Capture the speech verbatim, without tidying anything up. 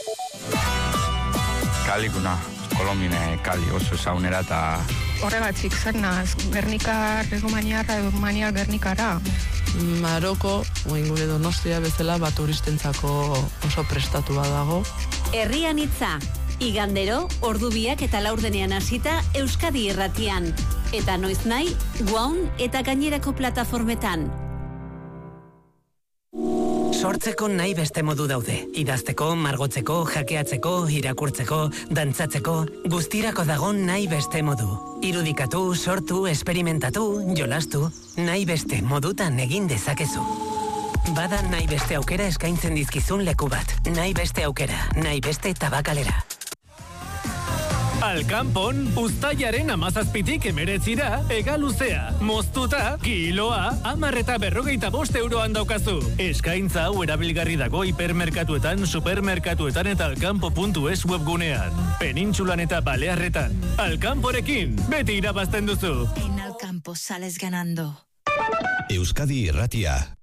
Kalikuna, Kolombine kali oso zaunera eta... Horregatik zer naz, Gernikar, Erumaniarra, Erumaniar Gernikara. Maroko, oin gure Donostia bezala, bat turistentzako oso prestatu badago. Herrian hitza, igandero, ordubiak eta laurdenean hasita Euskadi Irratian. Eta noiz nahi, Guaun eta gainerako plataformetan. Sortzeko nahi beste modu daude. Idazteko, margotzeko, jakeatzeko, irakurtzeko, dantzatzeko, guztirako dago nahi beste modu. Irudikatu, sortu, esperimentatu, jolastu, nahi beste modutan egin dezakezu. Bada nahi beste aukera eskaintzen dizkizun leku bat. Nahi beste aukera, nahi beste tabakalera. Alkanpon, uztailaren amazazpitik emeretzira, egaluzea, moztuta, kiloa, hamar eta berrogeita bost euroan daukazu. Eskaintza hau erabilgarri dago hipermerkatuetan, supermerkatuetan eta alkanpo puntu es webgunean. Penintsulan eta Balearretan. Alkanporekin, beti irabazten duzu. En Alkanpo sales ganando. Euskadi Irratia.